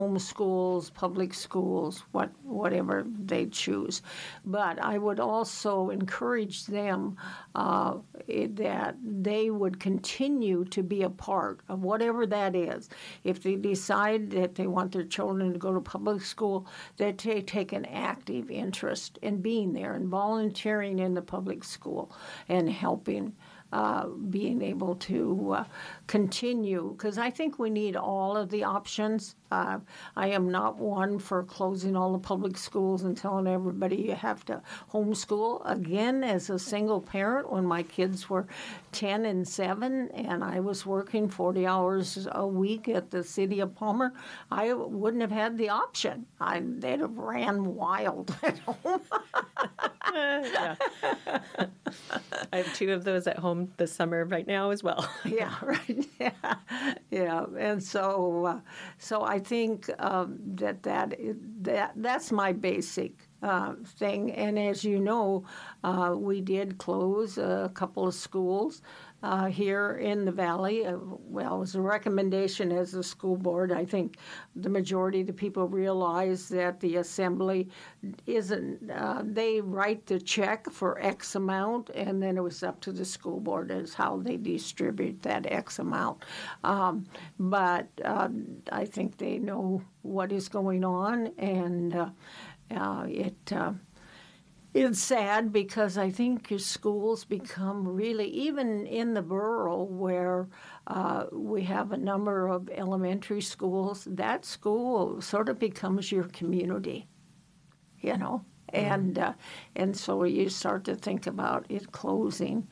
homeschools, public schools, whatever they choose. But I would also encourage them that they would continue to be a part of whatever that is. If they decide that they want their children to go to public school, that they take an active interest in being there and volunteering in the public school and helping. Being able to continue, because I think we need all of the options. I am not one for closing all the public schools and telling everybody you have to homeschool. Again, as a single parent, when my kids were 10 and 7 and I was working 40 hours a week at the city of Palmer, I wouldn't have had the option. They'd have ran wild at home. Yeah. I have 2 of those at home this summer right now as well. Yeah, right. Yeah. And so I think that's my basic thing. And as you know, we did close a couple of schools here in the Valley. Well, it was a recommendation as a school board. I think the majority of the people realize that the assembly isn't, they write the check for X amount, and then it was up to the school board as how they distribute that X amount. But I think they know what is going on, and it's sad because I think your schools become really, even in the borough where we have a number of elementary schools, that school sort of becomes your community, and so you start to think about it closing.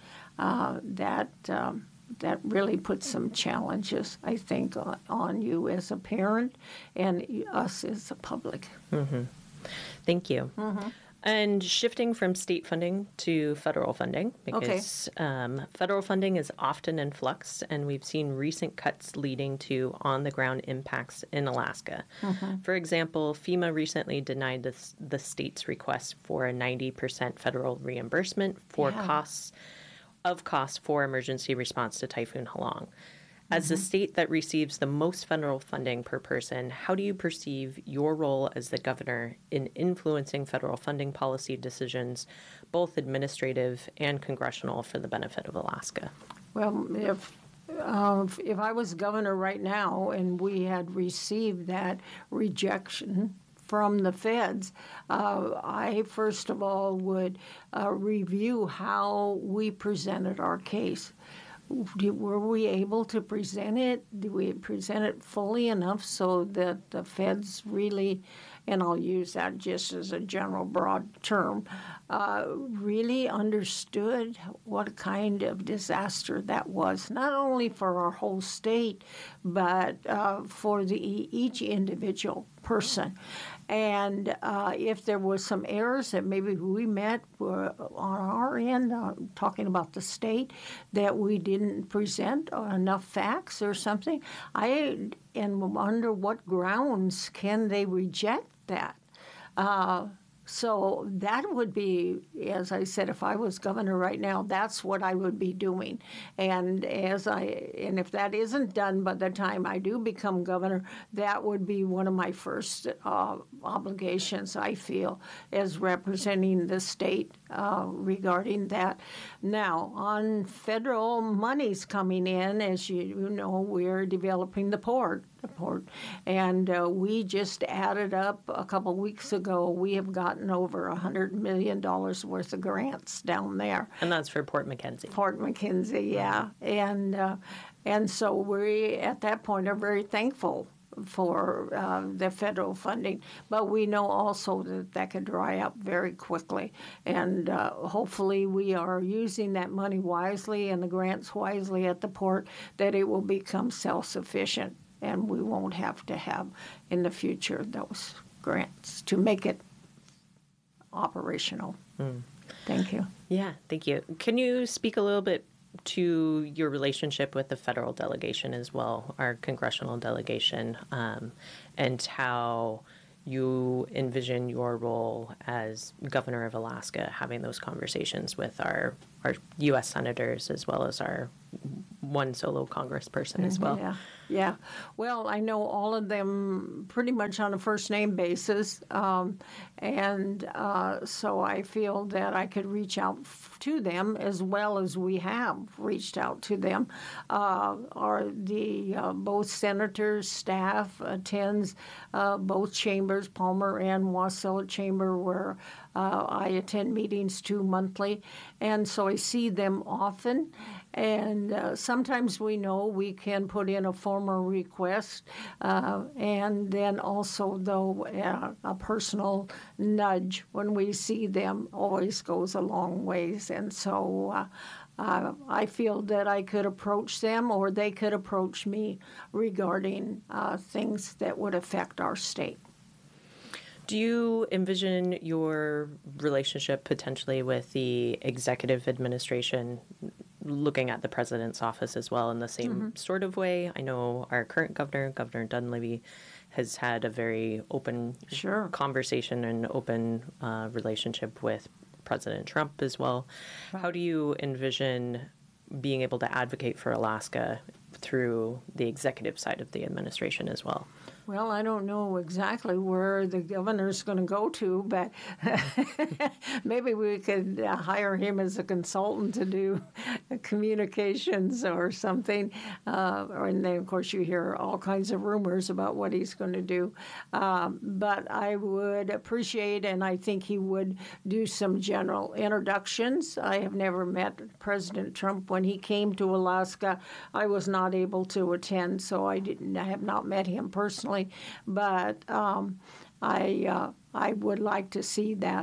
That really puts some challenges, I think, on you as a parent and us as a public. Mm-hmm. Thank you. Mm-hmm. And shifting from state funding to federal funding, because federal funding is often in flux, and we've seen recent cuts leading to on-the-ground impacts in Alaska. Mm-hmm. For example, FEMA recently denied the state's request for a 90% federal reimbursement for costs for emergency response to Typhoon Halong. As the state that receives the most federal funding per person, how do you perceive your role as the governor in influencing federal funding policy decisions, both administrative and congressional, for the benefit of Alaska? Well, if I was governor right now and we had received that rejection from the feds, I first of all would review how we presented our case. Were we able to present it? Did we present it fully enough so that the feds really, and I'll use that just as a general broad term, really understood what kind of disaster that was, not only for our whole state, but for each individual person. And if there was some errors that maybe we met on our end, talking about the state, that we didn't present enough facts or something, and under what grounds can they reject that? So that would be, as I said, if I was governor right now, that's what I would be doing. And if that isn't done by the time I do become governor, that would be one of my first obligations, I feel, as representing the state regarding that. Now, on federal monies coming in, as you know, we're developing the port. And we just added up a couple weeks ago, we have gotten over $100 million worth of grants down there. And that's for Port McKenzie. Port McKenzie, yeah. And so we, at that point, are very thankful for the federal funding. But we know also that could dry up very quickly. And hopefully we are using that money wisely and the grants wisely at the port, that it will become self-sufficient. And we won't have to have in the future those grants to make it operational. Thank you. Yeah, thank you. Can you speak a little bit to your relationship with the federal delegation as well, our congressional delegation, and how you envision your role as governor of Alaska, having those conversations with our U.S. senators as well as our one solo congressperson as well. Yeah, yeah. Well, I know all of them pretty much on a first name basis, so I feel that I could reach out to them as well as we have reached out to them. Are the both senators' staff attends both chambers, Palmer and Wasilla Chamber, where I attend meetings 2 monthly, and so I see them often. And sometimes we know we can put in a formal request, and then also, though, a personal nudge when we see them always goes a long ways. And so I feel that I could approach them or they could approach me regarding things that would affect our state. Do you envision your relationship potentially with the executive administration looking at the president's office as well in the same sort of way? I know our current governor, Governor Dunleavy, has had a very open conversation and open relationship with President Trump as well. Right. How do you envision being able to advocate for Alaska through the executive side of the administration as well? Well, I don't know exactly where the governor's going to go to, but maybe we could hire him as a consultant to do communications or something. And then, of course, you hear all kinds of rumors about what he's going to do. But I would appreciate, and I think he would do some general introductions. I have never met President Trump. When he came to Alaska, I was not able to attend, so I have not met him personally. But I would like to see that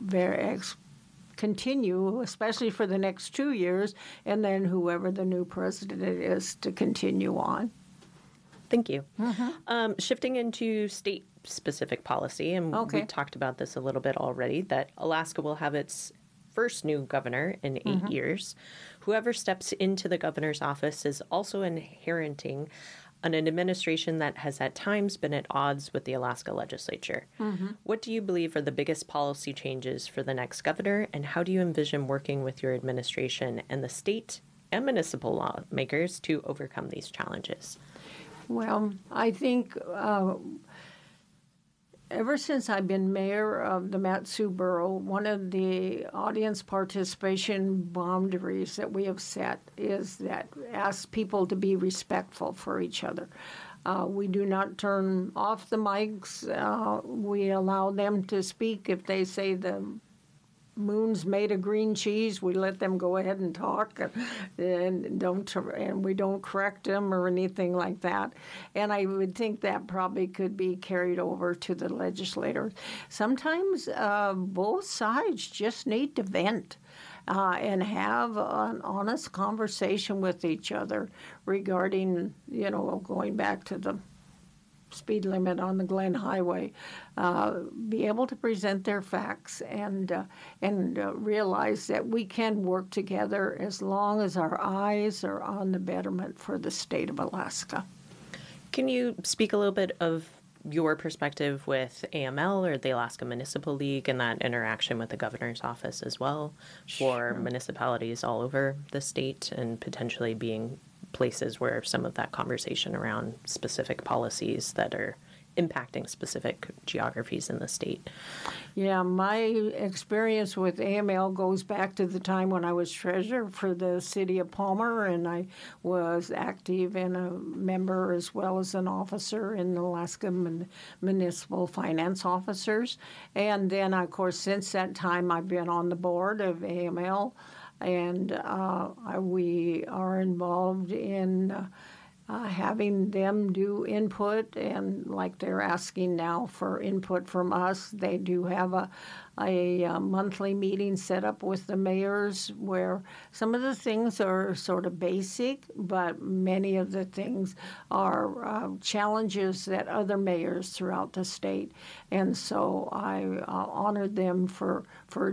continue, especially for the next 2 years, and then whoever the new president is to continue on. Thank you. Shifting into state-specific policy, and we talked about this a little bit already, that Alaska will have its first new governor in 8 years. Whoever steps into the governor's office is also inheriting an administration that has at times been at odds with the Alaska legislature. What do you believe are the biggest policy changes for the next governor, and how do you envision working with your administration and the state and municipal lawmakers to overcome these challenges? Well, I think ever since I've been mayor of the Mat-Su Borough, one of the audience participation boundaries that we have set is that ask people to be respectful for each other. We do not turn off the mics. We allow them to speak. If they say the moon's made of green cheese, we let them go ahead and talk, and we don't correct them or anything like that. And I would think that probably could be carried over to the legislators. Sometimes both sides just need to vent and have an honest conversation with each other regarding, going back to the speed limit on the Glen Highway, be able to present their facts and realize that we can work together as long as our eyes are on the betterment for the state of Alaska. Can you speak a little bit of your perspective with AML or the Alaska Municipal League and that interaction with the governor's office as well for municipalities all over the state and potentially being places where some of that conversation around specific policies that are impacting specific geographies in the state? Yeah, my experience with AML goes back to the time when I was treasurer for the city of Palmer, and I was active and a member as well as an officer in the Alaska Municipal Finance Officers. And then, of course, since that time, I've been on the board of AML, and we are involved in having them do input, and like they're asking now for input from us, they do have a monthly meeting set up with the mayors where some of the things are sort of basic, but many of the things are challenges that other mayors throughout the state. And so I honored them for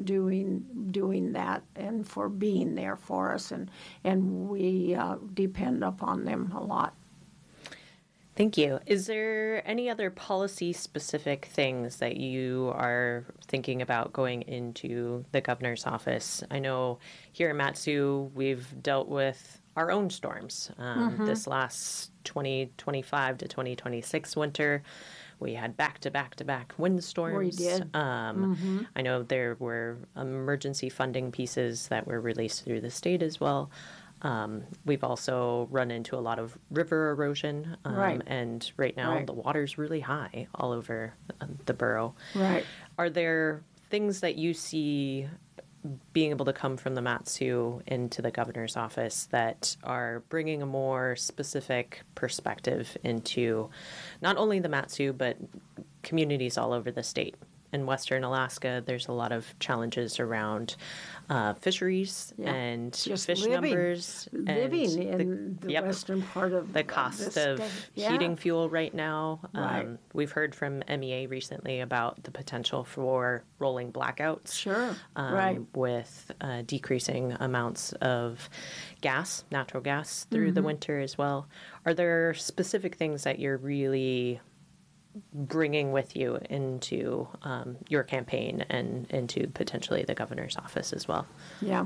doing that and for being there for us, and we depend upon them a lot. Thank you. Is there any other policy-specific things that you are thinking about going into the governor's office? I know here at Mat-Su, we've dealt with our own storms. This last 2025 to 2026 winter, we had back-to-back-to-back windstorms. We did. I know there were emergency funding pieces that were released through the state as well. We've also run into a lot of river erosion. Right. And right now Right. the water's really high all over the borough. Right. Are there things that you see being able to come from the Mat-Su into the governor's office that are bringing a more specific perspective into not only the Mat-Su, but communities all over the state? In Western Alaska, there's a lot of challenges around fisheries Yeah. and Just fish living- numbers. Living and in the yep, western part of the cost the of state. Yeah. heating fuel right now. Right. We've heard from MEA recently about the potential for rolling blackouts. Sure. Right. With decreasing amounts of gas, natural gas, through the winter as well. Are there specific things that you're really bringing with you into your campaign and into potentially the governor's office as well? Yeah.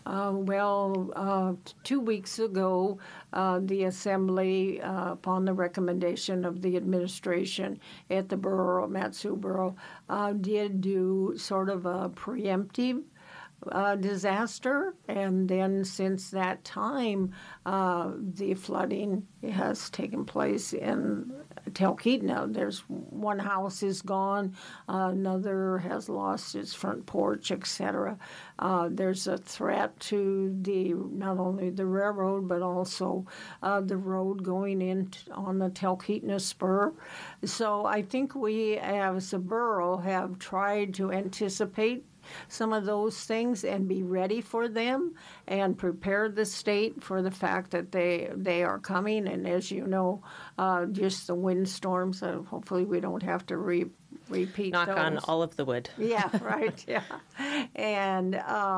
2 weeks ago, the Assembly, upon the recommendation of the administration at the borough, Mat-Su Borough, did do sort of a preemptive disaster, and then since that time, the flooding has taken place in Talkeetna. There's one house is gone, another has lost its front porch, etc. There's a threat to not only the railroad but also the road going in on the Talkeetna spur. So I think we, as a borough, have tried to anticipate some of those things and be ready for them and prepare the state for the fact that they are coming. And as you know, just the windstorms, hopefully we don't have to repeat Knock those. on all of the wood. Yeah, right. Yeah. And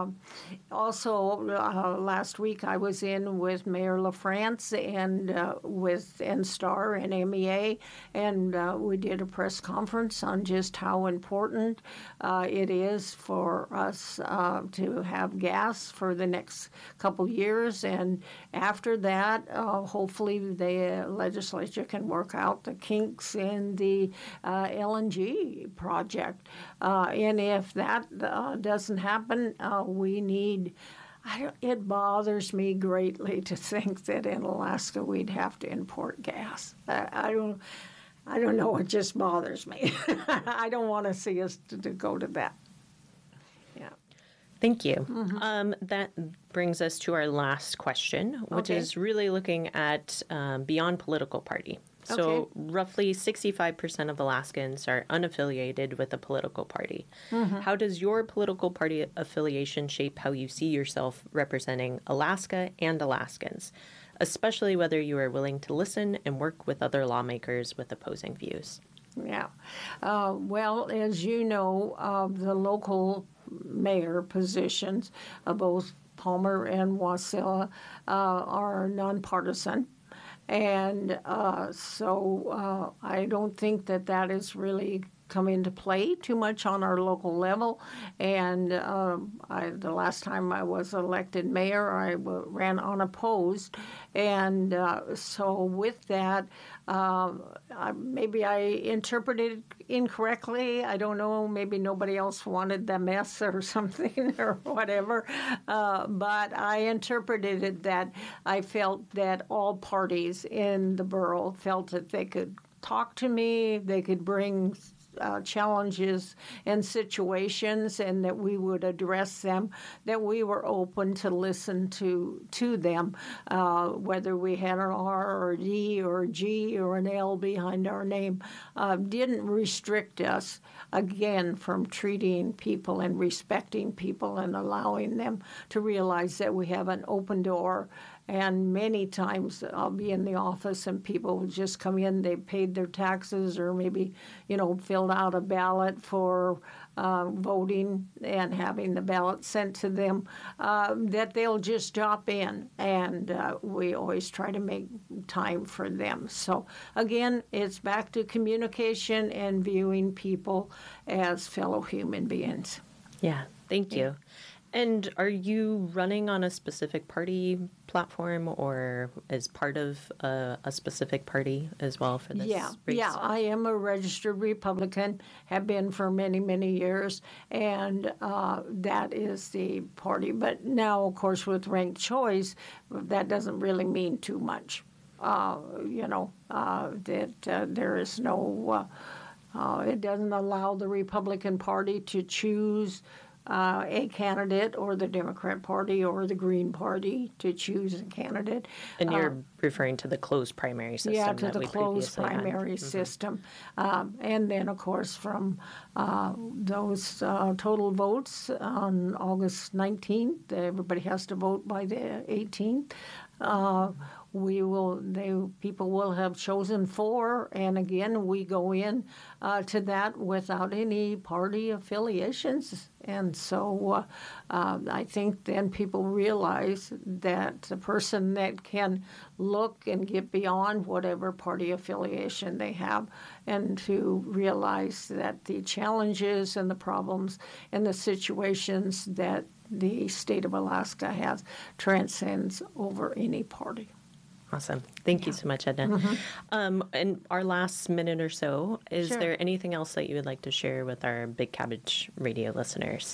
also last week I was in with Mayor LaFrance and with NSTAR and MEA, and we did a press conference on just how important it is for us to have gas for the next couple years. And after that, hopefully the legislature can work out the kinks in the LNG project. And if that doesn't happen, we need. It bothers me greatly to think that in Alaska we'd have to import gas. I don't know. It just bothers me. I don't want to see us to go to that. Yeah. Thank you. That brings us to our last question, which Okay. is really looking at beyond political party. So Okay. roughly 65% of Alaskans are unaffiliated with a political party. How does your political party affiliation shape how you see yourself representing Alaska and Alaskans, especially whether you are willing to listen and work with other lawmakers with opposing views? Yeah. Well, as you know, the local mayor positions, both Palmer and Wasilla, are nonpartisan. And so I don't think that has really come into play too much on our local level. And the last time I was elected mayor, I ran unopposed. And so with that, maybe I interpreted incorrectly. I don't know. Maybe nobody else wanted the mess or something or whatever. But I interpreted it that I felt that all parties in the borough felt that they could talk to me, they could bring challenges and situations, and that we would address them, that we were open to listen to them, whether we had an R or a D or a G or an L behind our name, didn't restrict us, again, from treating people and respecting people and allowing them to realize that we have an open door. And many times I'll be in the office and people will just come in, they paid their taxes or maybe, filled out a ballot for voting and having the ballot sent to them, that they'll just drop in. And we always try to make time for them. So again, it's back to communication and viewing people as fellow human beings. Yeah, thank you. And are you running on a specific party platform or as part of a specific party as well for this race? Yeah, I am a registered Republican, have been for many, many years, and that is the party. But now, of course, with ranked choice, that doesn't really mean too much. There is no, it doesn't allow the Republican Party to choose a candidate, or the Democrat Party or the Green Party to choose a candidate. And you're referring to the closed primary system Yeah, to that the we closed previously had. primary system. And then, of course, from those total votes on August 19th, everybody has to vote by the 18th. People will have chosen four, and again, we go in to that without any party affiliations. And so I think then people realize that the person that can look and get beyond whatever party affiliation they have, and to realize that the challenges and the problems and the situations that the state of Alaska has transcends over any party. Awesome. Thank you so much, Edna. In our last minute or so, is Sure. there anything else that you would like to share with our Big Cabbage Radio listeners?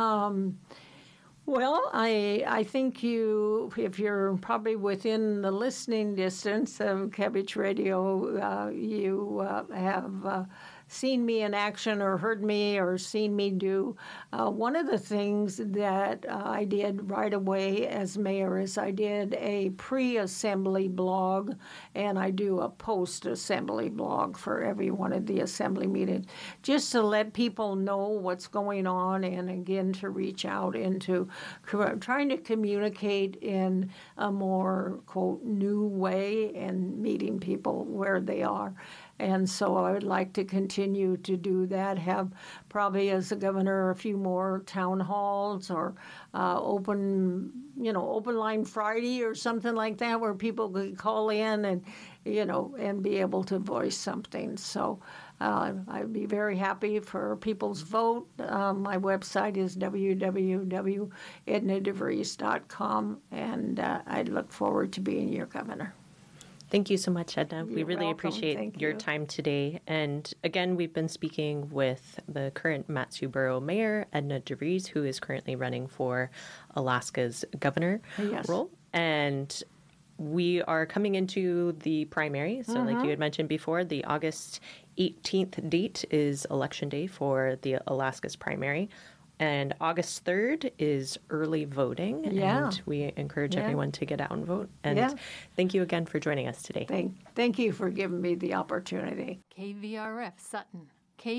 Well, I think if you're probably within the listening distance of Cabbage Radio, you have seen me in action or heard me or seen me do. One of the things that I did right away as mayor is I did a pre-assembly blog, and I do a post-assembly blog for every one of the assembly meetings, just to let people know what's going on, and again to reach out into trying to communicate in a more, quote, new way and meeting people where they are. And so I would like to continue to do that, have probably as a governor a few more town halls or open line Friday or something like that, where people could call in and be able to voice something. So I'd be very happy for people's vote. My website is www.ednadevries.com, and I look forward to being your governor. Thank you so much, Edna. We really welcome. appreciate Thank your you. time today. And again, we've been speaking with the current Mat-Su Borough Mayor, Edna DeVries, who is currently running for Alaska's governor role. And we are coming into the primary. So like you had mentioned before, the August 18th date is election day for the Alaska's primary. And August 3rd is early voting. Yeah. And we encourage everyone to get out and vote. And Yeah. thank you again for joining us today. Thank you for giving me the opportunity. KVRF Sutton,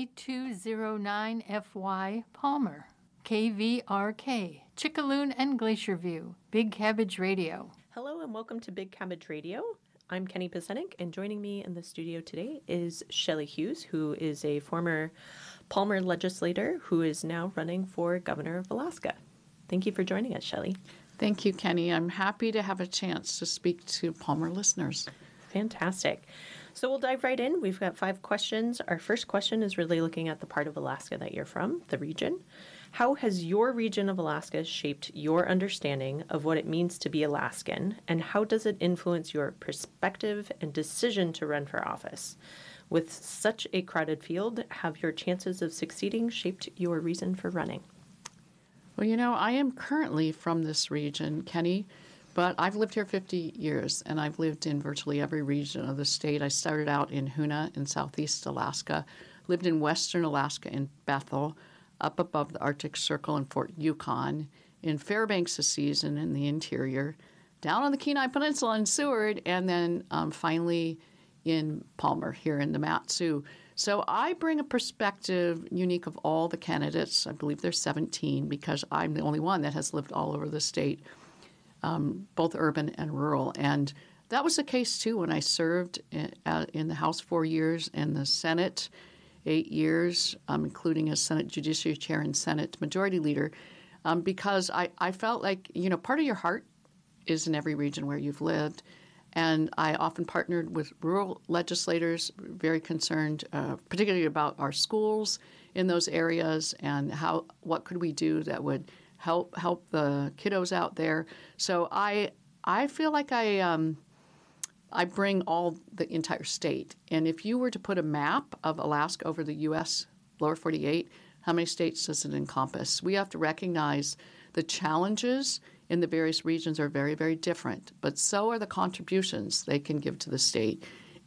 K209FY Palmer, KVRK Chickaloon and Glacier View, Big Cabbage Radio. Hello and welcome to Big Cabbage Radio. I'm Kenny Pasenik, and joining me in the studio today is Shelley Hughes, who is a former Palmer legislator who is now running for governor of Alaska. Thank you for joining us, Shelley. Thank you, Kenny. I'm happy to have a chance to speak to Palmer listeners. Fantastic. So we'll dive right in. We've got 5 questions. Our first question is really looking at the part of Alaska that you're from, the region. How has your region of Alaska shaped your understanding of what it means to be Alaskan, and how does it influence your perspective and decision to run for office? With such a crowded field, have your chances of succeeding shaped your reason for running? Well, I am currently from this region, Kenny, but I've lived here 50 years, and I've lived in virtually every region of the state. I started out in Hoonah in southeast Alaska, lived in western Alaska in Bethel, up above the Arctic Circle in Fort Yukon, in Fairbanks a season in the interior, down on the Kenai Peninsula in Seward, and then finally in Palmer here in the Mat-Su. So I bring a perspective unique of all the candidates. I believe there's 17 because I'm the only one that has lived all over the state, both urban and rural. And that was the case, too, when I served in the House 4 years and the Senate 8 years, including as Senate Judiciary Chair and Senate Majority Leader, because I felt like, part of your heart is in every region where you've lived. And I often partnered with rural legislators, very concerned, particularly about our schools in those areas and what could we do that would help the kiddos out there. So I feel like I bring all the entire state. And if you were to put a map of Alaska over the U.S. lower 48, how many states does it encompass? We have to recognize the challenges in the various regions are very, very different, but so are the contributions they can give to the state.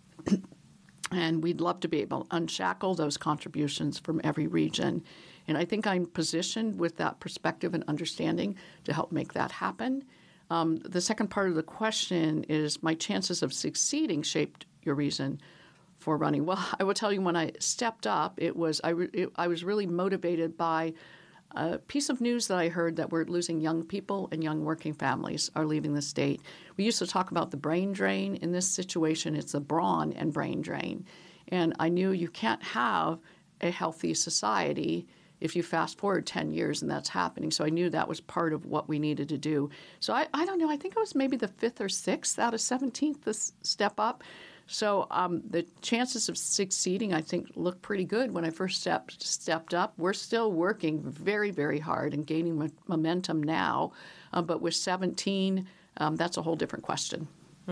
And we'd love to be able to unshackle those contributions from every region. And I think I'm positioned with that perspective and understanding to help make that happen. The second part of the question is my chances of succeeding shaped your reason for running. Well, I will tell you, when I stepped up, I was really motivated by a piece of news that I heard that we're losing young people and young working families are leaving the state. We used to talk about the brain drain. In this situation, it's the brawn and brain drain. And I knew you can't have a healthy society if you fast forward 10 years and that's happening. So I knew that was part of what we needed to do. So I don't know, I think it was maybe the 5th or 6th out of 17th, this step up. So the chances of succeeding, I think, look pretty good when I first stepped up. We're still working very, very hard and gaining momentum now. But with 17, that's a whole different question.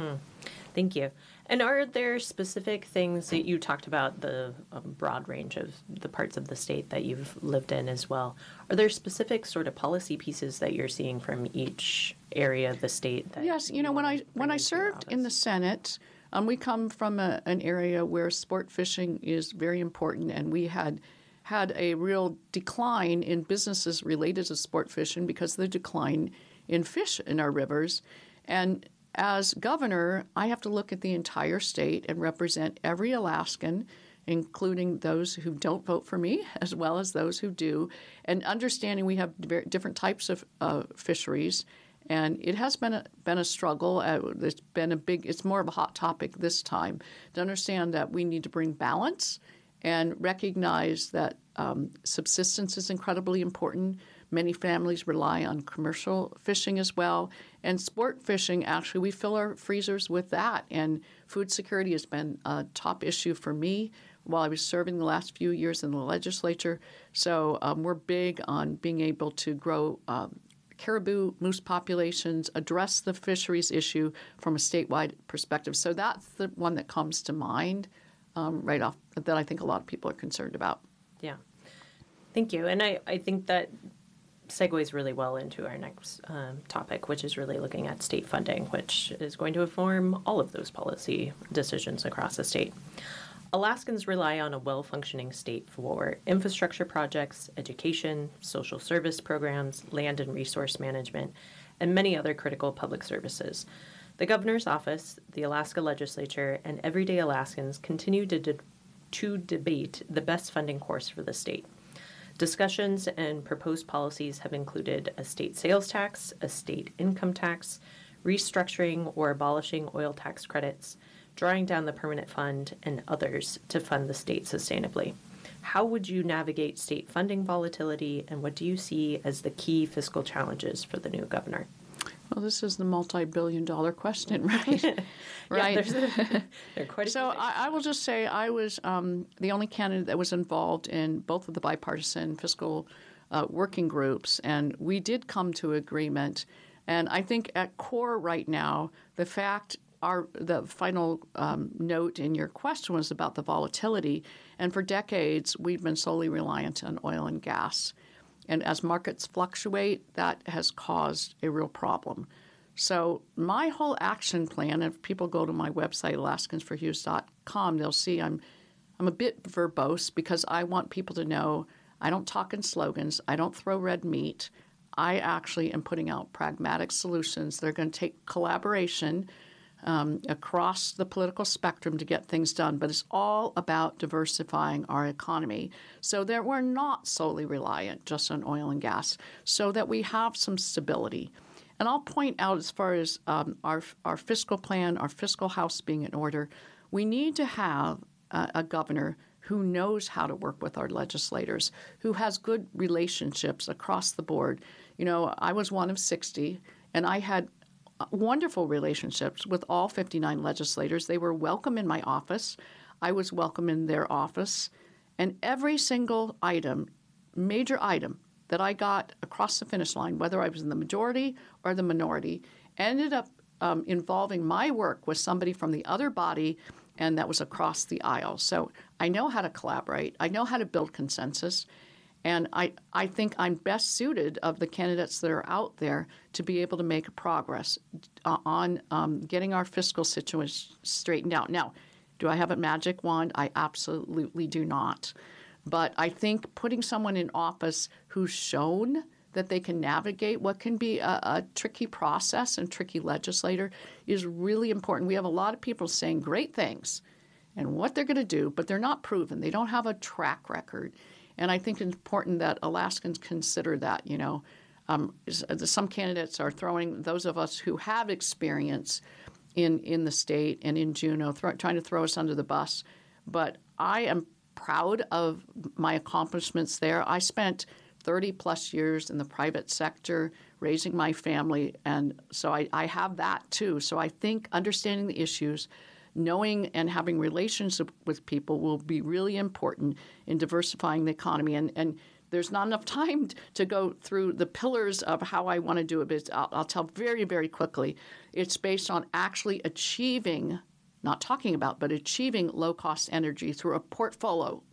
Thank you. And are there specific things that you talked about, the broad range of the parts of the state that you've lived in as well? Are there specific sort of policy pieces that you're seeing from each area of the state? That yes. When I served in the Senate, we come from an area where sport fishing is very important, and we had a real decline in businesses related to sport fishing because of the decline in fish in our rivers. And as governor, I have to look at the entire state and represent every Alaskan, including those who don't vote for me, as well as those who do, and understanding we have different types of fisheries. And it has been a struggle. It's more of a hot topic this time to understand that we need to bring balance and recognize that subsistence is incredibly important. Many families rely on commercial fishing as well. And sport fishing, actually, we fill our freezers with that. And food security has been a top issue for me while I was serving the last few years in the legislature. So we're big on being able to grow caribou, moose populations, address the fisheries issue from a statewide perspective. So that's the one that comes to mind right off that I think a lot of people are concerned about. Yeah. Thank you. And I think that segues really well into our next topic, which is really looking at state funding, which is going to inform all of those policy decisions across the state. Alaskans rely on a well-functioning state for infrastructure projects, education, social service programs, land and resource management, and many other critical public services. The governor's office, the Alaska legislature, and everyday Alaskans continue to debate the best funding course for the state. Discussions and proposed policies have included a state sales tax, a state income tax, restructuring or abolishing oil tax credits, drawing down the permanent fund, and others to fund the state sustainably. How would you navigate state funding volatility, and what do you see as the key fiscal challenges for the new governor? Well, this is the multi-billion-dollar question, right? Right. There are quite a few things. I will just say I was the only candidate that was involved in both of the bipartisan fiscal working groups, and we did come to agreement. And I think at core right now, the final note in your question was about the volatility. And for decades, we've been solely reliant on oil and gas. And as markets fluctuate, that has caused a real problem. So my whole action plan, if people go to my website, alaskansforhughes.com, they'll see I'm a bit verbose because I want people to know I don't talk in slogans. I don't throw red meat. I actually am putting out pragmatic solutions that are going to take collaboration across the political spectrum to get things done. But it's all about diversifying our economy so that we're not solely reliant just on oil and gas, so that we have some stability. And I'll point out, as far as our fiscal plan, our fiscal house being in order, we need to have a governor who knows how to work with our legislators, who has good relationships across the board. You know, I was one of 60, and I had wonderful relationships with all 59 legislators. They were welcome in my office. I was welcome in their office. And every single item, major item that I got across the finish line, whether I was in the majority or the minority, ended up involving my work with somebody from the other body, and that was across the aisle. So I know how to collaborate. I know how to build consensus. And I think I'm best suited of the candidates that are out there to be able to make progress on getting our fiscal situation straightened out. Now, do I have a magic wand? I absolutely do not. But I think putting someone in office who's shown that they can navigate what can be a tricky process and tricky legislator is really important. We have a lot of people saying great things and what they're going to do, but they're not proven. They don't have a track record. And I think it's important that Alaskans consider that, some candidates are throwing those of us who have experience in the state and in Juneau, trying to throw us under the bus. But I am proud of my accomplishments there. I spent 30-plus years in the private sector raising my family, and so I have that too. So I think understanding the issues, knowing and having relations with people will be really important in diversifying the economy. And there's not enough time to go through the pillars of how I want to do it, but I'll tell very, very quickly. It's based on actually achieving, not talking about, but achieving low-cost energy through a portfolio.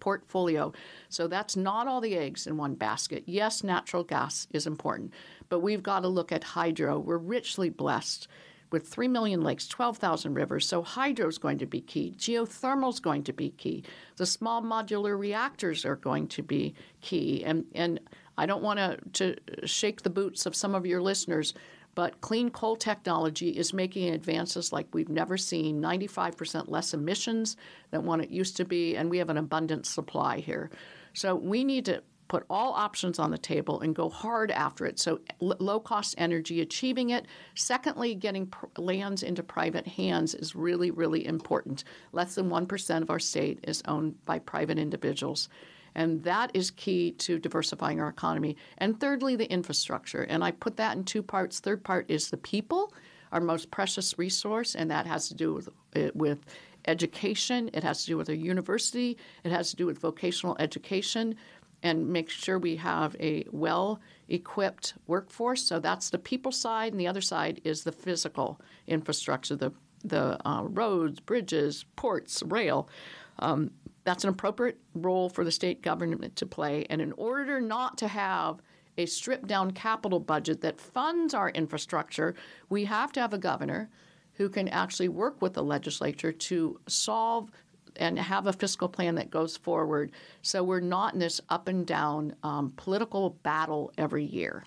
So that's not all the eggs in one basket. Yes, natural gas is important, but we've got to look at hydro. We're richly blessed with 3 million lakes, 12,000 rivers. So hydro is going to be key. Geothermal is going to be key. The small modular reactors are going to be key. And I don't want to shake the boots of some of your listeners, but clean coal technology is making advances like we've never seen, 95% less emissions than what it used to be, and we have an abundant supply here. So we need to put all options on the table and go hard after it. So low-cost energy, achieving it. Secondly, getting lands into private hands is really, really important. Less than 1% of our state is owned by private individuals. And that is key to diversifying our economy. And thirdly, the infrastructure. And I put that in two parts. Third part is the people, our most precious resource, and that has to do with education. It has to do with a university. It has to do with vocational education, and make sure we have a well-equipped workforce. So that's the people side, and the other side is the physical infrastructure, the roads, bridges, ports, rail. That's an appropriate role for the state government to play. And in order not to have a stripped-down capital budget that funds our infrastructure, we have to have a governor who can actually work with the legislature to solve and have a fiscal plan that goes forward, so we're not in this up and down political battle every year.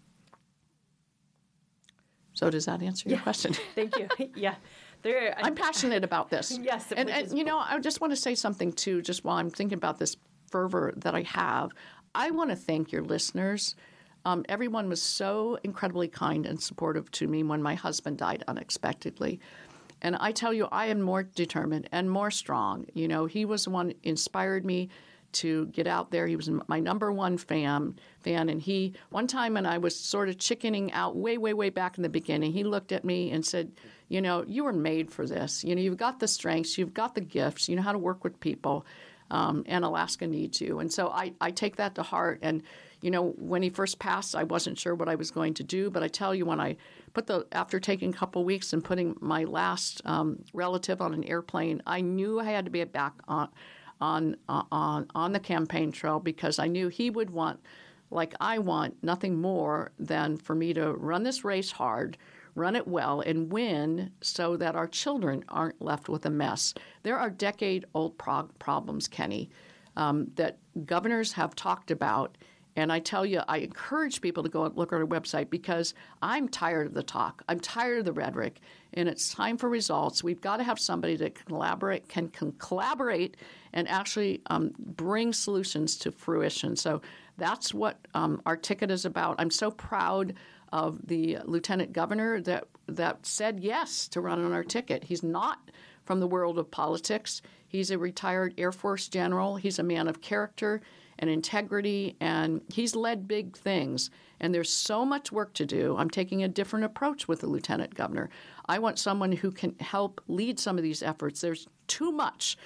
So does that answer your question? Thank you. Yeah. I'm passionate about this. Yes. And I just want to say something, too, just while I'm thinking about this fervor that I have. I want to thank your listeners. Everyone was so incredibly kind and supportive to me when my husband died unexpectedly. And I tell you, I am more determined and more strong. He was the one who inspired me to get out there. He was my number one fan. And one time when I was sort of chickening out way, way, way back in the beginning, he looked at me and said, you were made for this. You've got the strengths, you've got the gifts, you know how to work with people, and Alaska needs you. And so I take that to heart. And, when he first passed, I wasn't sure what I was going to do. But I tell you, when I after taking a couple weeks and putting my last relative on an airplane, I knew I had to be back on the campaign trail, because I knew he would want, like I want, nothing more than for me to run this race hard, run it well, and win so that our children aren't left with a mess. There are decade-old problems, Kenny, that governors have talked about. And I tell you, I encourage people to go and look at our website, because I'm tired of the talk. I'm tired of the rhetoric, and it's time for results. We've got to have somebody that can collaborate and actually bring solutions to fruition. So that's what our ticket is about. I'm so proud of the lieutenant governor that said yes to run on our ticket. He's not from the world of politics. He's a retired Air Force general. He's a man of character and integrity, and he's led big things. And there's so much work to do. I'm taking a different approach with the lieutenant governor. I want someone who can help lead some of these efforts. There's too much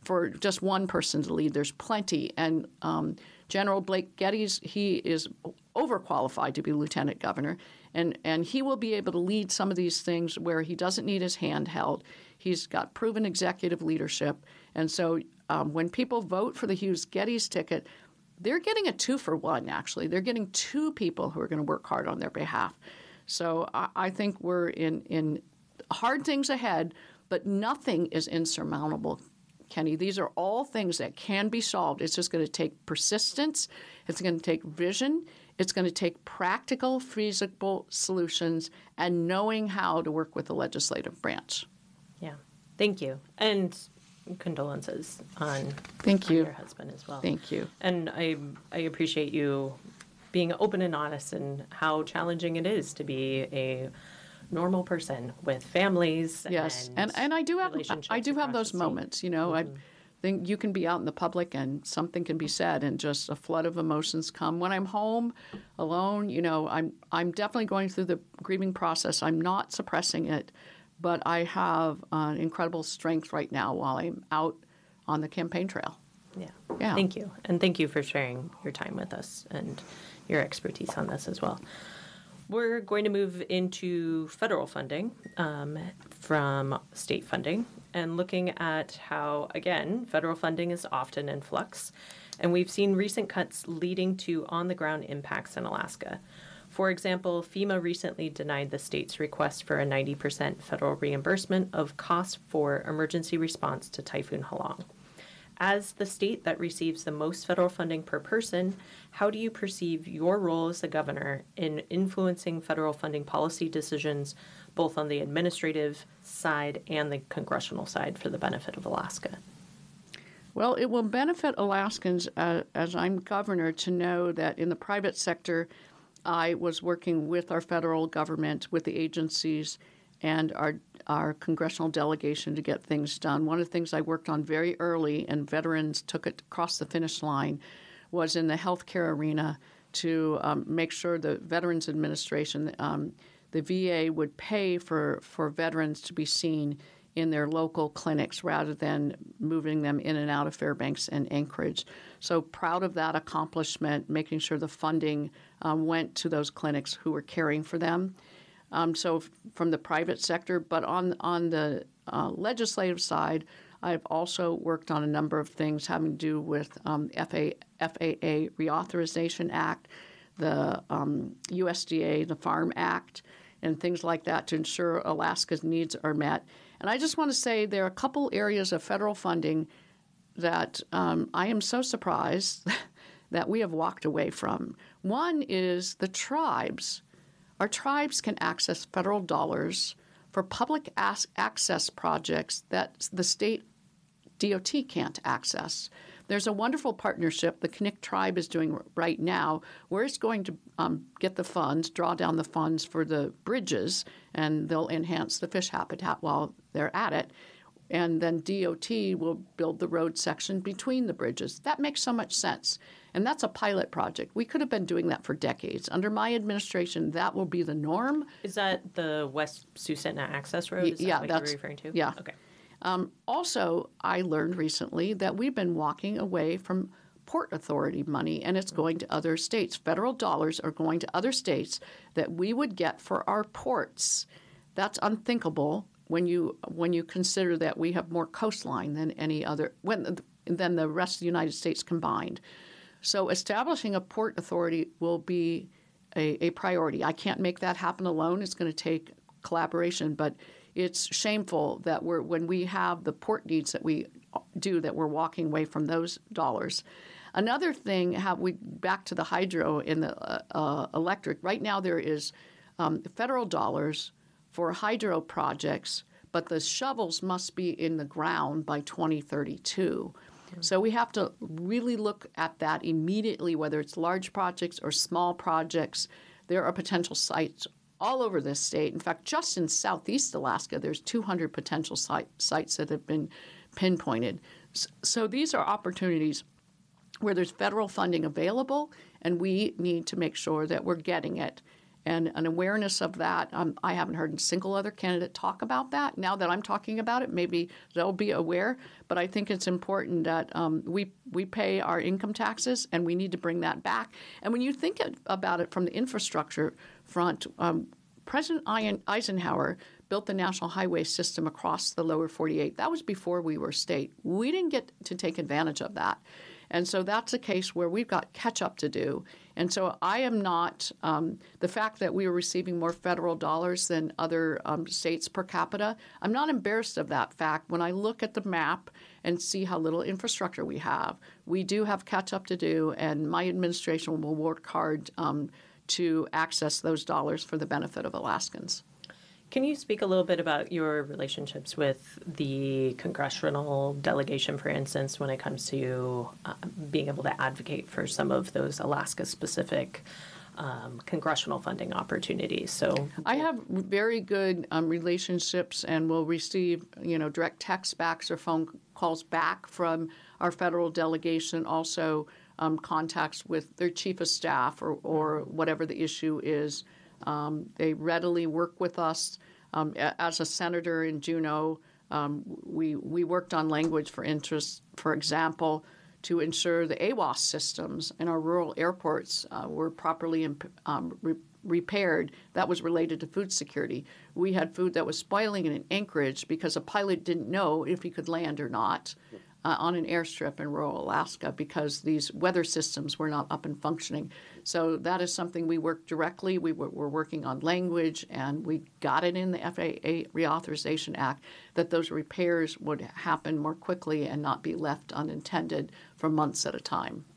for just one person to lead. There's plenty. And General Blake Geddes, he is overqualified to be lieutenant governor, and he will be able to lead some of these things where he doesn't need his hand held. He's got proven executive leadership. And so when people vote for the Hughes Geddes ticket, they're getting a 2-for-1, actually. They're getting 2 people who are going to work hard on their behalf. So I think we're in hard things ahead, but nothing is insurmountable, Kenny. These are all things that can be solved. It's just going to take persistence. It's going to take vision. It's going to take practical, feasible solutions and knowing how to work with the legislative branch. Yeah. Thank you. And condolences on, Thank on you. your husband as well. Thank you. And I appreciate you being open and honest and how challenging it is to be a normal person with families. Yes, and I do have relationships those across the state. moments. You know, I think you can be out in the public and something can be said, and just a flood of emotions come. When I'm home alone, you know, I'm definitely going through the grieving process. I'm not suppressing it, but I have an incredible strength right now while I'm out on the campaign trail. Yeah. Thank you. And thank you for sharing your time with us and your expertise on this as well. We're going to move into federal funding from state funding and looking at how, again, federal funding is often in flux. And we've seen recent cuts leading to on-the-ground impacts in Alaska. For example, FEMA recently denied the state's request for a 90% federal reimbursement of costs for emergency response to Typhoon Halong. As the state that receives the most federal funding per person, how do you perceive your role as the governor in influencing federal funding policy decisions, both on the administrative side and the congressional side, for the benefit of Alaska? Well, it will benefit Alaskans as I'm governor to know that in the private sector, I was working with our federal government, with the agencies, and our congressional delegation to get things done. One of the things I worked on very early, and veterans took it across the finish line, was in the healthcare arena to make sure the Veterans Administration, the VA, would pay for veterans to be seen in their local clinics rather than moving them in and out of Fairbanks and Anchorage. So proud of that accomplishment, making sure the funding went to those clinics who were caring for them. So from the private sector, but on the legislative side, I've also worked on a number of things having to do with FAA Reauthorization Act, the USDA, the Farm Act, and things like that to ensure Alaska's needs are met. And I just want to say there are a couple areas of federal funding that I am so surprised that we have walked away from. One is the tribes. Our tribes can access federal dollars for public access projects that the state DOT can't access. There's a wonderful partnership the Knik tribe is doing right now where it's going to get the funds, draw down the funds for the bridges, and they'll enhance the fish habitat while they're at it. And then DOT will build the road section between the bridges. That makes so much sense. And that's a pilot project. We could have been doing that for decades. Under my administration, that will be the norm. Is that the West Susitna Access Road? Is Yeah, that what that's you're referring to? Yeah. Okay. Also, I learned recently that we've been walking away from Port Authority money, and it's going to other states. Federal dollars are going to other states that we would get for our ports. That's unthinkable when you consider that we have more coastline than any other than the rest of the United States combined. So establishing a port authority will be a priority. I can't make that happen alone. It's going to take collaboration, but it's shameful that when we have the port needs that we do, that we're walking away from those dollars. Another thing, back to the hydro and the electric. Right now there is federal dollars for hydro projects, but the shovels must be in the ground by 2032. So we have to really look at that immediately, whether it's large projects or small projects. There are potential sites all over this state. In fact, just in southeast Alaska, there's 200 potential sites that have been pinpointed. So these are opportunities where there's federal funding available, and we need to make sure that we're getting it. and an awareness of that. I haven't heard a single other candidate talk about that. Now that I'm talking about it, maybe they'll be aware. But I think it's important that we pay our income taxes, and we need to bring that back. And when you think about it from the infrastructure front, President Eisenhower built the national highway system across the lower 48. That was before we were a state. We didn't get to take advantage of that. And so that's a case where we've got catch up to do. And so I am not the fact that we are receiving more federal dollars than other states per capita. I'm not embarrassed of that fact. When I look at the map and see how little infrastructure we do have catch up to do. And my administration will work hard to access those dollars for the benefit of Alaskans. Can you speak a little bit about your relationships with the congressional delegation, for instance, when it comes to being able to advocate for some of those Alaska-specific congressional funding opportunities? So I have very good relationships, and will receive direct text backs or phone calls back from our federal delegation. Also, contacts with their chief of staff or whatever the issue is. They readily work with us. As a senator in Juneau, we worked on language for interest, for example, to ensure the AWAS systems in our rural airports were properly repaired. That was related to food security. We had food that was spoiling in Anchorage because a pilot didn't know if he could land or not on an airstrip in rural Alaska because these weather systems were not up and functioning. So that is something we work directly. We're working on language, and we got it in the FAA Reauthorization Act that those repairs would happen more quickly and not be left unintended for months at a time.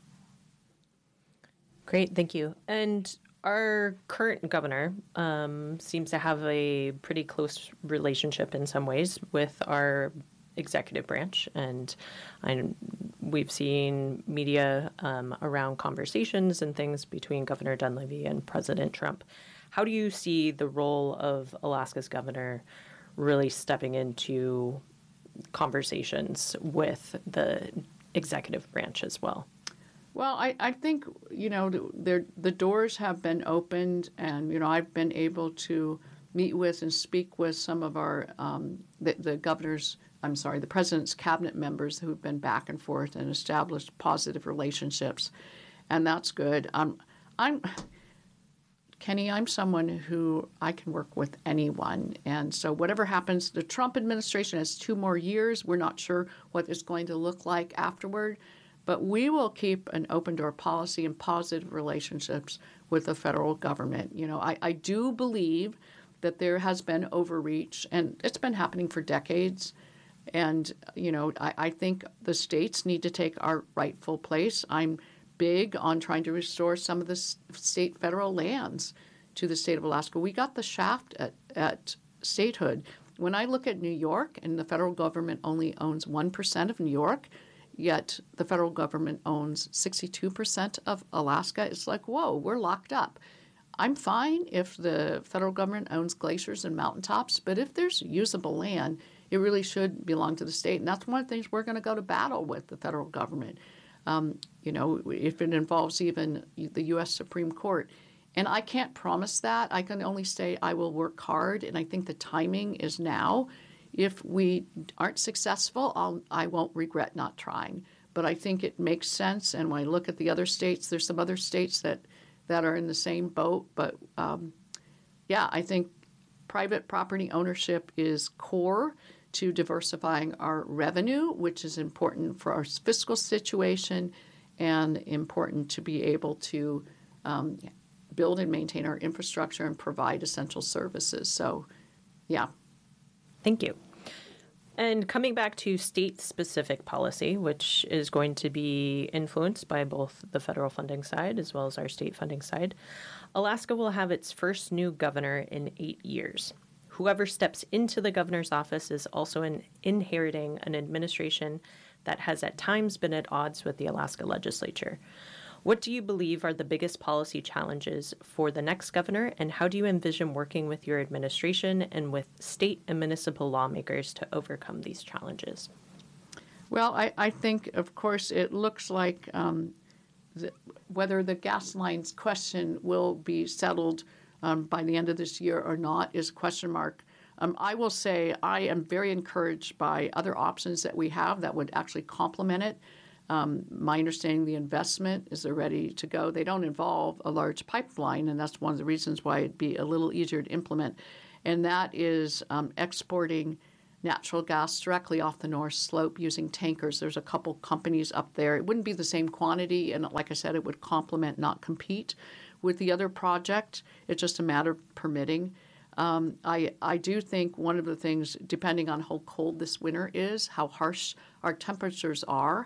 Great, thank you. And our current governor seems to have a pretty close relationship in some ways with our executive branch, and we've seen media around conversations and things between Governor Dunleavy and President Trump. How do you see the role of Alaska's governor really stepping into conversations with the executive branch as well? Well, I think, the doors have been opened, and, I've been able to meet with and speak with some of our, the president's cabinet members who've been back and forth and established positive relationships. And that's good. Kenny, I'm someone who I can work with anyone. And so whatever happens, the Trump administration has 2 more years. We're not sure what it's going to look like afterward. But we will keep an open door policy and positive relationships with the federal government. I do believe that there has been overreach, and it's been happening for decades. And, I think the states need to take our rightful place. I'm big on trying to restore some of the state federal lands to the state of Alaska. We got the shaft at statehood. When I look at New York, and the federal government only owns 1% of New York, yet the federal government owns 62% of Alaska, it's like, whoa, we're locked up. I'm fine if the federal government owns glaciers and mountaintops, but if there's usable land, it really should belong to the state. And that's one of the things we're going to go to battle with the federal government, if it involves even the U.S. Supreme Court. And I can't promise that. I can only say I will work hard, and I think the timing is now. If we aren't successful, I won't regret not trying. But I think it makes sense. And when I look at the other states, there's some other states that are in the same boat. But, I think private property ownership is core to diversifying our revenue, which is important for our fiscal situation and important to be able to build and maintain our infrastructure and provide essential services. So, yeah. Thank you. And coming back to state-specific policy, which is going to be influenced by both the federal funding side as well as our state funding side, Alaska will have its first new governor in 8 years. Whoever steps into the governor's office is also inheriting an administration that has at times been at odds with the Alaska legislature. What do you believe are the biggest policy challenges for the next governor, and how do you envision working with your administration and with state and municipal lawmakers to overcome these challenges? Well, I think, of course, it looks like whether the gas lines question will be settled by the end of this year or not is a question mark. I will say I am very encouraged by other options that we have that would actually complement it. My understanding, the investment is they're ready to go. They don't involve a large pipeline, and that's one of the reasons why it'd be a little easier to implement. And that is exporting natural gas directly off the North Slope using tankers. There's a couple companies up there. It wouldn't be the same quantity, and like I said, it would complement, not compete with the other project. It's just a matter of permitting. I do think one of the things, depending on how cold this winter is, how harsh our temperatures are,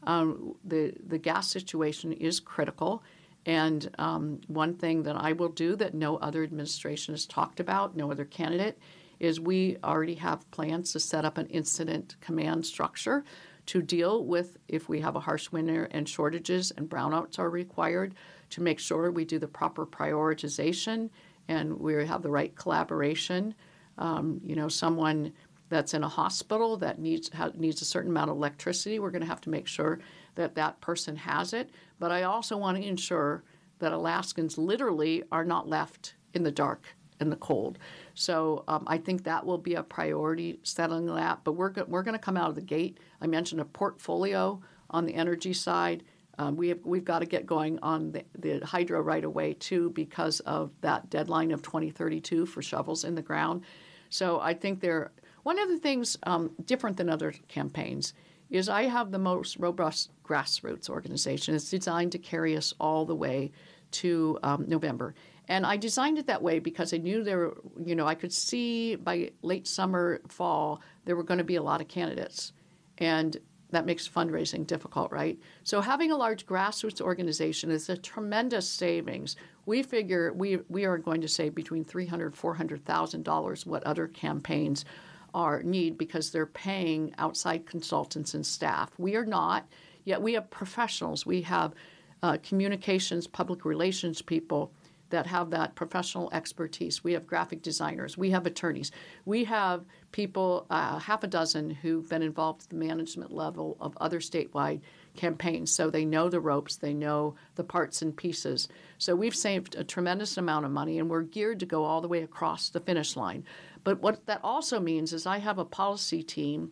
the gas situation is critical. And one thing that I will do that no other administration has talked about, no other candidate, is we already have plans to set up an incident command structure to deal with if we have a harsh winter and shortages and brownouts are required, to make sure we do the proper prioritization and we have the right collaboration. Someone that's in a hospital that needs a certain amount of electricity, we're going to have to make sure that that person has it. But I also want to ensure that Alaskans literally are not left in the dark and the cold. So I think that will be a priority, settling that. But we're going to come out of the gate. I mentioned a portfolio on the energy side. We've got to get going on the hydro right away, too, because of that deadline of 2032 for shovels in the ground. So I think one of the things different than other campaigns is I have the most robust grassroots organization. It's designed to carry us all the way to November. And I designed it that way because I knew I could see by late summer, fall, there were going to be a lot of candidates. And that makes fundraising difficult, right? So having a large grassroots organization is a tremendous savings. We figure we are going to save between $300,000 and $400,000 what other campaigns need because they're paying outside consultants and staff. We are not, yet we have professionals. We have communications, public relations people that have that professional expertise. We have graphic designers. We have attorneys. We have people, half a dozen, who've been involved at the management level of other statewide campaigns. So they know the ropes. They know the parts and pieces. So we've saved a tremendous amount of money, and we're geared to go all the way across the finish line. But what that also means is I have a policy team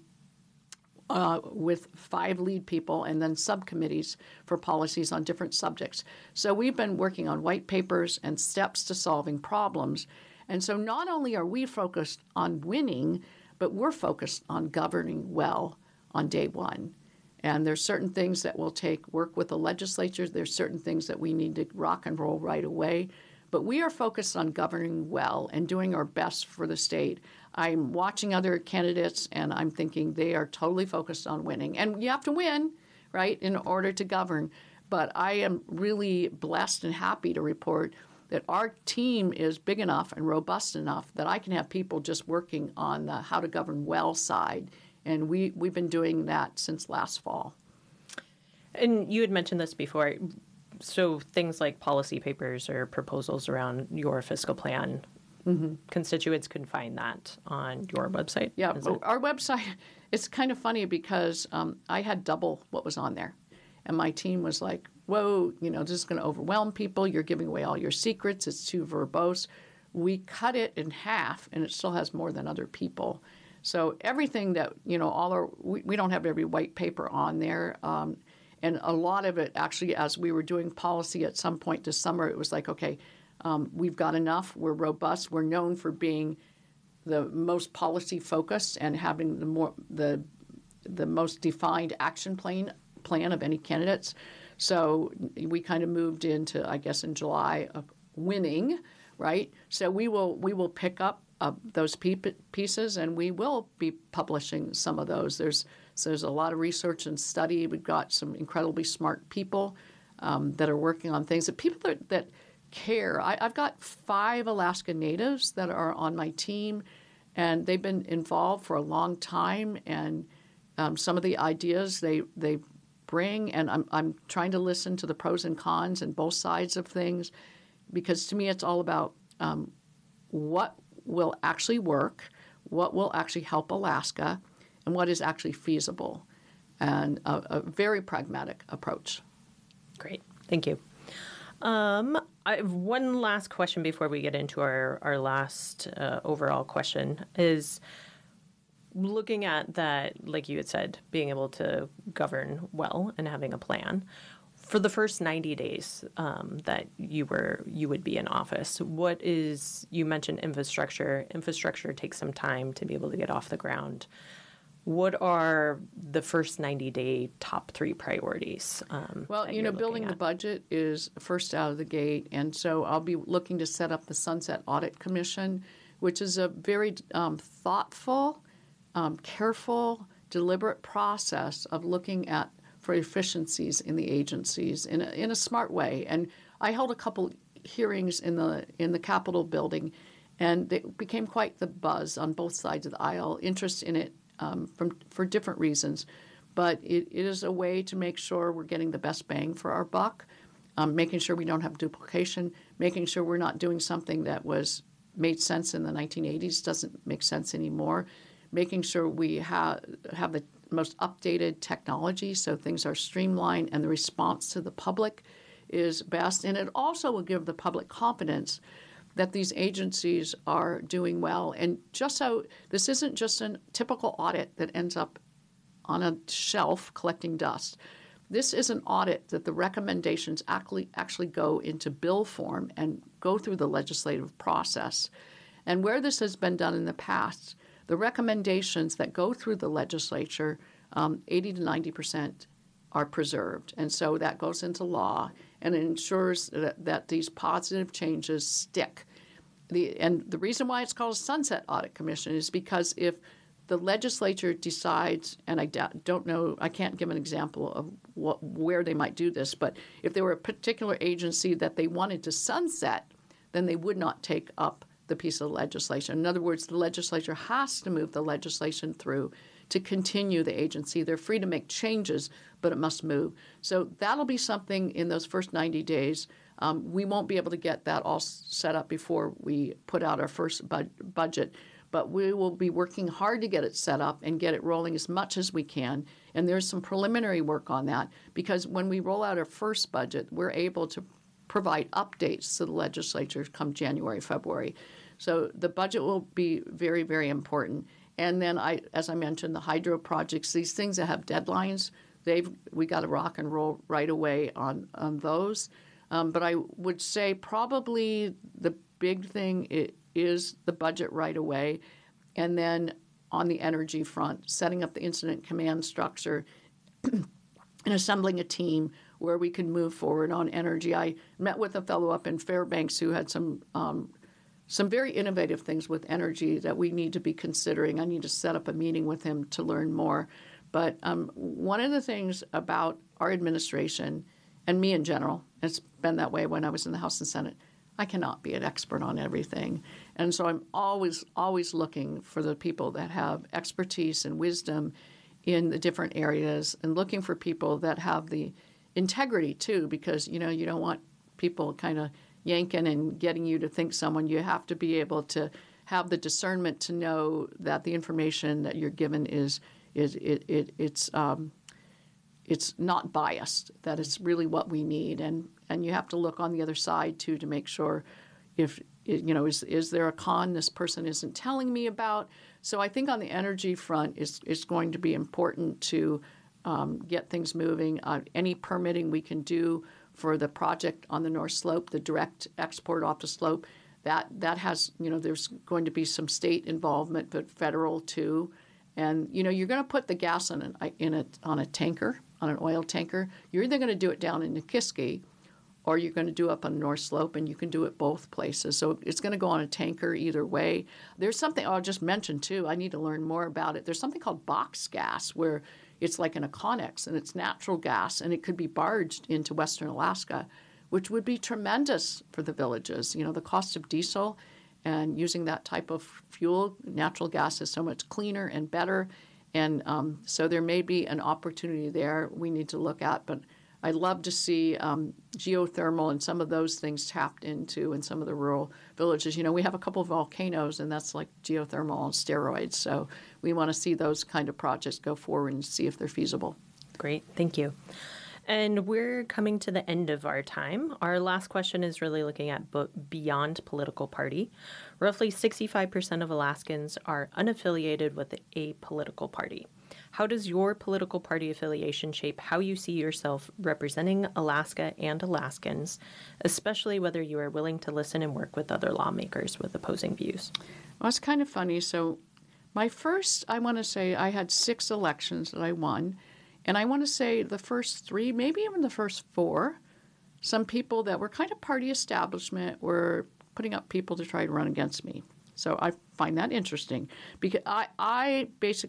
with 5 lead people and then subcommittees for policies on different subjects. So we've been working on white papers and steps to solving problems. And so not only are we focused on winning, but we're focused on governing well on day one. And there's certain things that will take work with the legislatures. There's certain things that we need to rock and roll right away. But we are focused on governing well and doing our best for the state. I'm watching other candidates, and I'm thinking they are totally focused on winning. And you have to win, right, in order to govern. But I am really blessed and happy to report that our team is big enough and robust enough that I can have people just working on the how to govern well side. And we've been doing that since last fall. And you had mentioned this before. So things like policy papers or proposals around your fiscal plan, constituents can find that on your website? Yeah, our website, it's kind of funny because I had double what was on there. And my team was like, whoa, this is going to overwhelm people. You're giving away all your secrets. It's too verbose. We cut it in half, and it still has more than other people. So everything that, we don't have every white paper on there. And a lot of it, actually, as we were doing policy at some point this summer, it was like, okay, we've got enough. We're robust. We're known for being the most policy focused and having the most defined action plan of any candidates. So we kind of moved into, I guess, in July, winning, right? So we will pick up those pieces, and we will be publishing some of those. There's a lot of research and study. We've got some incredibly smart people that are working on things. People that care. I've got 5 Alaska Natives that are on my team, and they've been involved for a long time. And some of the ideas they bring, and I'm trying to listen to the pros and cons and both sides of things, because to me it's all about what will actually work, what will actually help Alaska, and what is actually feasible, and a very pragmatic approach. Great. Thank you. I have one last question before we get into our last overall question is looking at that, like you had said, being able to govern well and having a plan. For the first 90 days that you would be in office, you mentioned infrastructure. Infrastructure takes some time to be able to get off the ground. What are the first 90-day top 3 priorities? Well, building the budget is first out of the gate. And so I'll be looking to set up the Sunset Audit Commission, which is a very thoughtful, careful, deliberate process of looking for efficiencies in the agencies in a smart way. And I held a couple hearings in the Capitol building, and it became quite the buzz on both sides of the aisle, interest in it for different reasons. But it is a way to make sure we're getting the best bang for our buck, making sure we don't have duplication, making sure we're not doing something that made sense in the 1980s, doesn't make sense anymore, making sure we have the most updated technology so things are streamlined and the response to the public is best. And it also will give the public confidence that these agencies are doing well. And just so this isn't just a typical audit that ends up on a shelf collecting dust. This is an audit that the recommendations actually go into bill form and go through the legislative process. And where this has been done in the past, the recommendations that go through the legislature, 80 to 90% are preserved. And so that goes into law and ensures that these positive changes stick. And the reason why it's called a Sunset Audit Commission is because if the legislature decides, and I don't know, I can't give an example of where they might do this, but if there were a particular agency that they wanted to sunset, then they would not take up the piece of legislation. In other words, the legislature has to move the legislation through to continue the agency. They're free to make changes, but it must move. So that'll be something in those first 90 days. We won't be able to get that all set up before we put out our first budget, but we will be working hard to get it set up and get it rolling as much as we can. And there's some preliminary work on that because when we roll out our first budget, we're able to provide updates to the legislature come January, February. So the budget will be very, very important. And then, as I mentioned, the hydro projects, these things that have deadlines, we got to rock and roll right away on those. But I would say probably the big thing is the budget right away. And then on the energy front, setting up the incident command structure and assembling a team where we can move forward on energy. I met with a fellow up in Fairbanks who had some very innovative things with energy that we need to be considering. I need to set up a meeting with him to learn more. But one of the things about our administration and me in general, it's been that way when I was in the House and Senate, I cannot be an expert on everything. And so I'm always looking for the people that have expertise and wisdom in the different areas and looking for people that have the integrity too, because, you don't want people kind of yanking and getting you to think someone. You have to be able to have the discernment to know that the information that you're given it's not biased, that it's really what we need. And you have to look on the other side too to make sure if is there a con this person isn't telling me about. So I think on the energy front it's going to be important to get things moving. Any permitting we can do for the project on the North Slope, the direct export off the slope, that has, there's going to be some state involvement, but federal too. And, you're going to put the gas on a tanker, on an oil tanker. You're either going to do it down in Nikiski or you're going to do it up on the North Slope, and you can do it both places. So it's going to go on a tanker either way. There's something I'll just mention too. I need to learn more about it. There's something called box gas where it's like an Econex, and it's natural gas, and it could be barged into Western Alaska, which would be tremendous for the villages. The cost of diesel and using that type of fuel, natural gas is so much cleaner and better. And so there may be an opportunity there we need to look at. But I'd love to see geothermal and some of those things tapped into in some of the rural villages. We have a couple of volcanoes, and that's like geothermal on steroids. So we want to see those kind of projects go forward and see if they're feasible. Great. Thank you. And we're coming to the end of our time. Our last question is really looking at beyond political party. Roughly 65% of Alaskans are unaffiliated with a political party. How does your political party affiliation shape how you see yourself representing Alaska and Alaskans, especially whether you are willing to listen and work with other lawmakers with opposing views? Well, it's kind of funny. So I want to say I had 6 elections that I won. And I want to say the first 3, maybe even the first 4, some people that were kind of party establishment were putting up people to try to run against me. So I find that interesting because I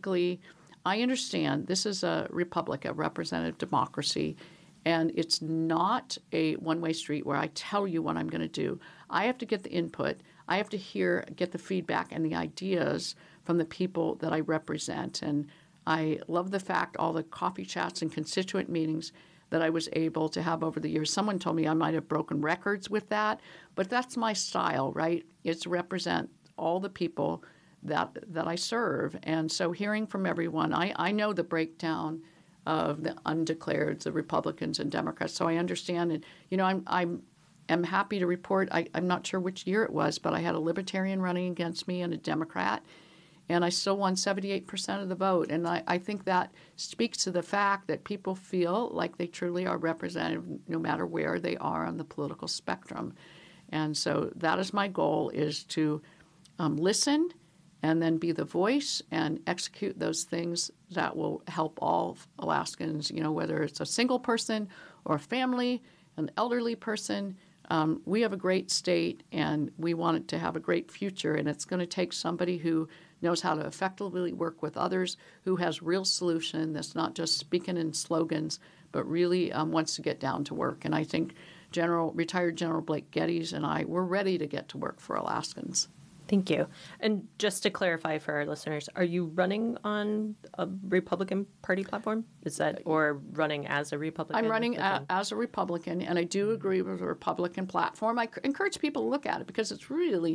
understand this is a republic, a representative democracy, and it's not a one-way street where I tell you what I'm going to do. I have to get the input. I have to get the feedback and the ideas from the people that I represent. And I love the fact all the coffee chats and constituent meetings that I was able to have over the years. Someone told me I might have broken records with that, but that's my style, right? It's to represent all the people that I serve. And so hearing from everyone, I know the breakdown of the undeclareds, the Republicans and Democrats. So I understand. And, you know, I'm happy to report, I'm not sure which year it was, but I had a Libertarian running against me and a Democrat. And I still won 78% of the vote. And I think that speaks to the fact that people feel like they truly are represented no matter where they are on the political spectrum. And so that is my goal, is to listen and then be the voice and execute those things that will help all Alaskans, you know, whether it's a single person or a family, an elderly person. We have a great state, and we want it to have a great future, and it's going to take somebody who knows how to effectively work with others, who has real solution, that's not just speaking in slogans, but really wants to get down to work. And I think retired General Blake Geddes and I, we're ready to get to work for Alaskans. Thank you. And just to clarify for our listeners, are you running on a Republican Party platform? Is that, or running as a Republican? I'm running as a Republican, and I do agree with the Republican platform. I encourage people to look at it because it's really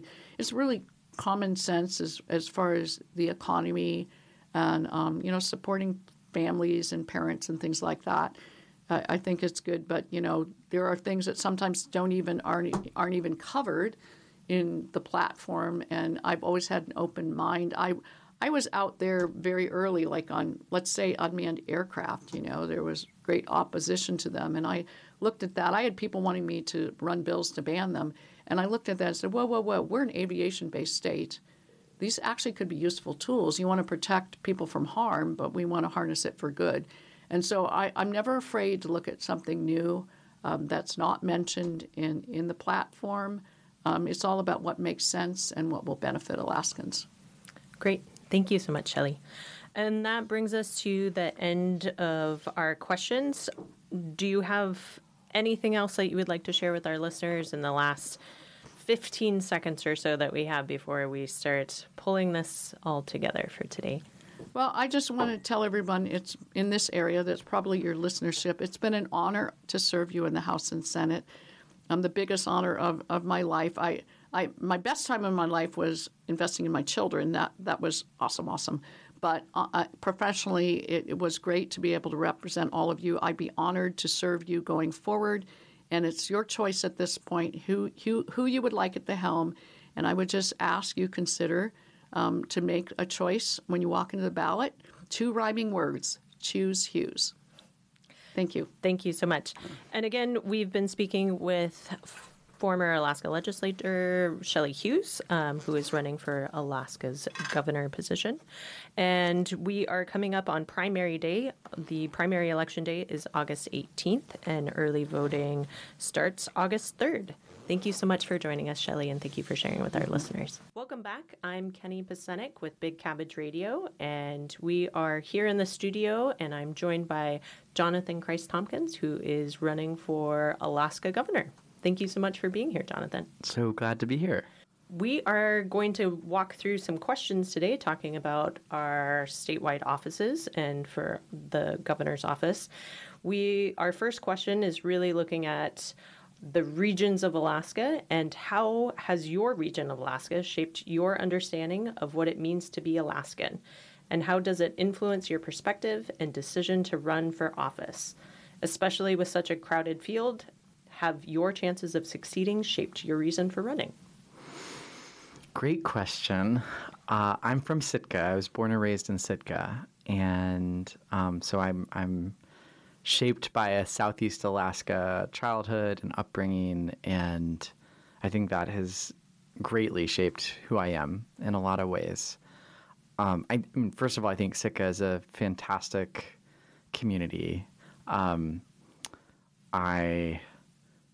common sense as far as the economy and you know, supporting families and parents and things like that. I think it's good, but you know, there are things that sometimes aren't even covered in the platform, and I've always had an open mind. I was out there very early, like on, let's say, unmanned aircraft. You know, there was great opposition to them, and I looked at that. I had people wanting me to run bills to ban them, and I looked at that and said, whoa, we're an aviation-based state. These actually could be useful tools. You want to protect people from harm, but we want to harness it for good. And so I'm never afraid to look at something new that's not mentioned in the platform. It's all about what makes sense and what will benefit Alaskans. Great. Thank you so much, Shelley. And that brings us to the end of our questions. Do you have anything else that you would like to share with our listeners in the last 15 seconds or so that we have before we start pulling this all together for today? Well, I just want to tell everyone it's in this area that's probably your listenership. It's been an honor to serve you in the House and Senate. The biggest honor of my life. My best time in my life was investing in my children. That was awesome. But professionally, it was great to be able to represent all of you. I'd be honored to serve you going forward. And it's your choice at this point who you would like at the helm. And I would just ask you consider to make a choice when you walk into the ballot. 2 rhyming words: choose Hughes. Thank you. Thank you so much. And again, we've been speaking with former Alaska legislator Shelley Hughes, who is running for Alaska's governor position. And we are coming up on primary day. The primary election day is August 18th, and early voting starts August 3rd. Thank you so much for joining us, Shelley, and thank you for sharing with our listeners. Welcome back. I'm Kenny Pasenik with Big Cabbage Radio, and we are here in the studio, and I'm joined by Jonathan Christ-Tompkins, who is running for Alaska governor. Thank you so much for being here, Jonathan. So glad to be here. We are going to walk through some questions today talking about our statewide offices and for the governor's office. Our first question is really looking at the regions of Alaska and how has your region of Alaska shaped your understanding of what it means to be Alaskan, and how does it influence your perspective and decision to run for office? Especially with such a crowded field, have your chances of succeeding shaped your reason for running? Great question. I'm from Sitka. I was born and raised in Sitka, and so I'm shaped by a Southeast Alaska childhood and upbringing, and I think that has greatly shaped who I am in a lot of ways. I mean, first of all, I think Sitka is a fantastic community. I